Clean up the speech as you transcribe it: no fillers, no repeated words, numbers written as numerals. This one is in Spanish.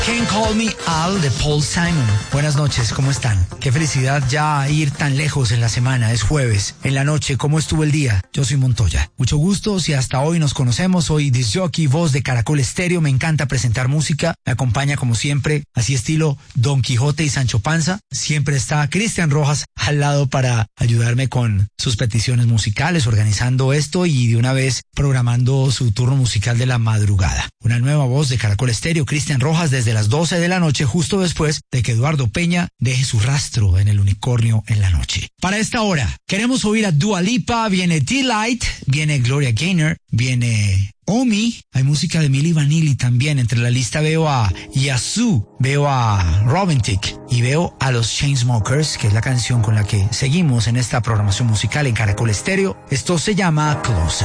Can't Call Me Al de Paul Simon. Buenas noches, ¿cómo están? Qué felicidad ya ir tan lejos en la semana. Es jueves. En la noche, ¿cómo estuvo el día? Yo soy Montoya. Mucho gusto, si hasta hoy nos conocemos. Soy disc jockey, voz de Caracol Estéreo. Me encanta presentar música. Me acompaña como siempre, así estilo Don Quijote y Sancho Panza. Siempre está Cristian Rojas al lado para ayudarme con sus peticiones musicales, organizando esto y de una vez programando su turno musical de la madrugada. Una nueva voz de Caracol Estéreo, Cristian Rojas, desde las 12 de la noche, justo después de que Eduardo Peña deje su rastro en el unicornio en la noche. Para esta hora, queremos oír a Dua Lipa, viene D-Light, viene Gloria Gaynor, viene Omi, hay música de Milli Vanilli también. Entre la lista veo a Yazoo, veo a Romantic y veo a los Chainsmokers, que es la canción con la que seguimos en esta programación musical en Caracol Estéreo. Esto se llama Closer.